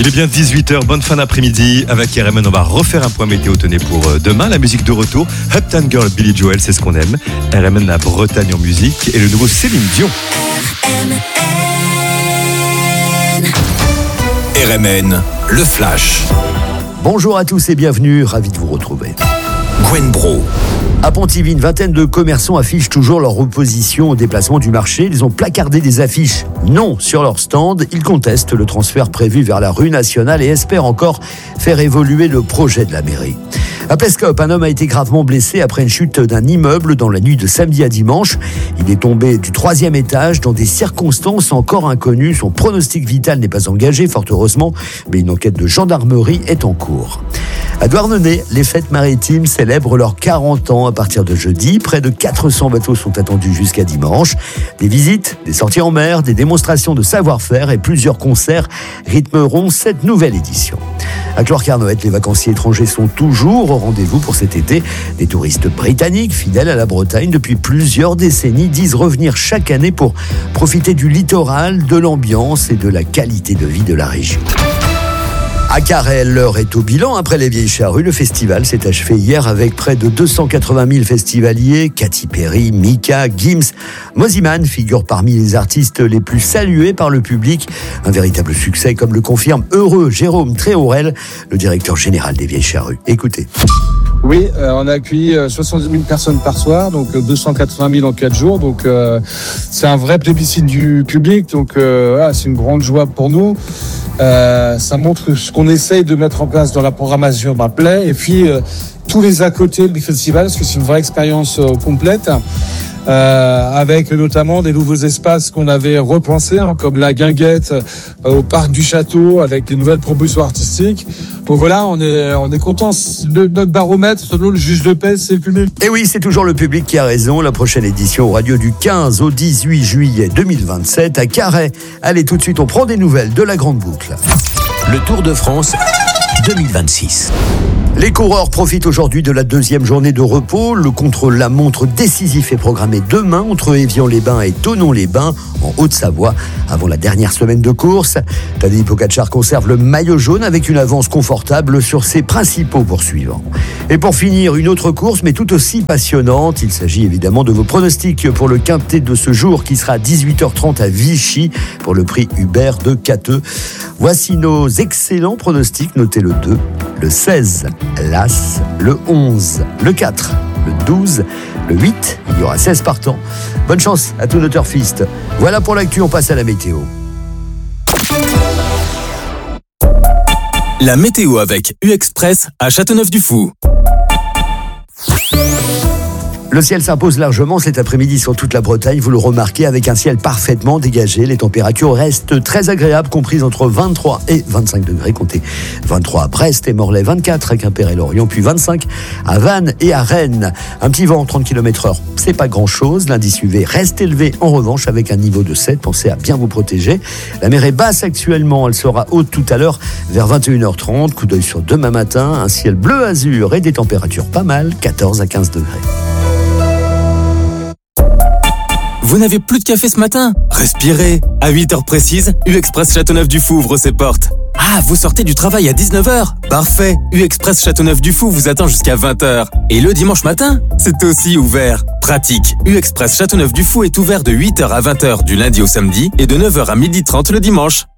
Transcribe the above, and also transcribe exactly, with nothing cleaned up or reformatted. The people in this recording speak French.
Il est bien dix-huit heures, bonne fin d'après-midi. Avec R M N, on va refaire un point météo tenez pour demain. La musique de retour, Uptown Girl, Billy Joel, c'est ce qu'on aime. R M N, la Bretagne en musique et le nouveau Céline Dion. R M N, le flash. Bonjour à tous et bienvenue, ravi de vous retrouver. Gwen Bro. À Pontivy, une vingtaine de commerçants affichent toujours leur opposition au déplacement du marché. Ils ont placardé des affiches non sur leur stand. Ils contestent le transfert prévu vers la rue nationale et espèrent encore faire évoluer le projet de la mairie. À Plescop, un homme a été gravement blessé après une chute d'un immeuble dans la nuit de samedi à dimanche. Il est tombé du troisième étage dans des circonstances encore inconnues. Son pronostic vital n'est pas engagé, fort heureusement, mais une enquête de gendarmerie est en cours. À Douarnenez, les fêtes maritimes célèbrent leurs quarante ans à partir de jeudi. Près de quatre cents bateaux sont attendus jusqu'à dimanche. Des visites, des sorties en mer, des démonstrations de savoir-faire et plusieurs concerts rythmeront cette nouvelle édition. À Clore-Carnoët, les vacanciers étrangers sont toujours au rendez-vous pour cet été. Des touristes britanniques, fidèles à la Bretagne depuis plusieurs décennies, disent revenir chaque année pour profiter du littoral, de l'ambiance et de la qualité de vie de la région. À Carhaix, l'heure est au bilan. Après les Vieilles Charrues, le festival s'est achevé hier avec près de deux cent quatre-vingt mille festivaliers. Katy Perry, Mika, Gims, Mosimann figurent parmi les artistes les plus salués par le public. Un véritable succès, comme le confirme heureux Jérôme Tréaurel, le directeur général des Vieilles Charrues. Écoutez. Oui, euh, on a accueilli euh, soixante-dix mille personnes par soir, donc euh, deux cent quatre-vingt mille en quatre jours. Donc euh, c'est un vrai plébiscite du public. Donc euh, voilà, c'est une grande joie pour nous. Euh, ça montre ce qu'on essaye de mettre en place dans la programmation d'un play. Et puis euh, tous les à côté du festival, parce que c'est une vraie expérience euh, complète. Euh, avec notamment des nouveaux espaces qu'on avait repensés, hein, comme la guinguette euh, au parc du château, avec des nouvelles propositions artistiques. Donc voilà, on est on est content. Le, notre baromètre, selon le juge de paix, c'est le public. Et oui, c'est toujours le public qui a raison. La prochaine édition aura lieu du quinze au dix-huit juillet deux mille vingt-sept à Carhaix. Allez, tout de suite, on prend des nouvelles de la Grande Boucle. Le Tour de France deux mille vingt-six. Les coureurs profitent aujourd'hui de la deuxième journée de repos. Le contre-la-montre décisif est programmé demain entre Évian-les-Bains et Thonon-les-Bains en Haute-Savoie avant la dernière semaine de course. Tadej Pogačar conserve le maillot jaune avec une avance confortable sur ses principaux poursuivants. Et pour finir, une autre course mais tout aussi passionnante. Il s'agit évidemment de vos pronostics pour le quintet de ce jour qui sera à dix-huit heures trente à Vichy pour le prix Hubert de Cateux. Voici nos excellents pronostics. Notez le deux, le seize, l'As, le onze, le quatre, le douze, le huit, il y aura seize partants. Bonne chance à tous nos turfistes. Voilà pour l'actu, on passe à la météo. La météo avec U-Express à Châteauneuf-du-Fou. Le ciel s'impose largement cet après-midi sur toute la Bretagne, vous le remarquez, avec un ciel parfaitement dégagé. Les températures restent très agréables, comprises entre vingt-trois et vingt-cinq degrés. Comptez vingt-trois à Brest et Morlaix, vingt-quatre à Quimper et Lorient, puis vingt-cinq à Vannes et à Rennes. Un petit vent, trente kilomètres heure, c'est pas grand-chose. L'indice U V reste élevé en revanche avec un niveau de sept. Pensez à bien vous protéger. La mer est basse actuellement, elle sera haute tout à l'heure vers vingt et une heures trente. Coup d'œil sur demain matin, un ciel bleu azur et des températures pas mal, quatorze à quinze degrés. Vous n'avez plus de café ce matin ? Respirez. À huit heures précises, U-Express Châteauneuf-du-Fou ouvre ses portes. Ah, vous sortez du travail à dix-neuf heures ? Parfait. U-Express Châteauneuf-du-Fou vous attend jusqu'à vingt heures. Et le dimanche matin, c'est aussi ouvert. Pratique. U-Express Châteauneuf-du-Fou est ouvert de huit heures à vingt heures du lundi au samedi et de neuf heures à midi trente le dimanche.